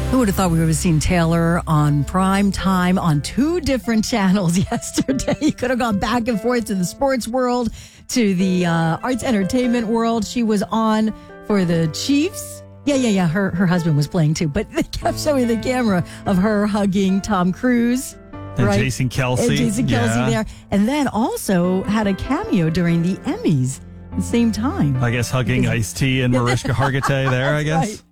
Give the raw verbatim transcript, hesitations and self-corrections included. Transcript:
Who would have thought we would have seen Taylor on prime time on two different channels yesterday? You could have gone back and forth to the sports world, to the uh, arts entertainment world. She was on for the Chiefs. Yeah, yeah, yeah. Her her husband was playing too, but they kept showing the camera of her hugging Tom Cruise. And right? Jason Kelce. And Jason Kelce yeah. there. And then also had a cameo during the Emmys at the same time. I guess hugging Ice-T and Mariska Hargitay there, I guess. Right.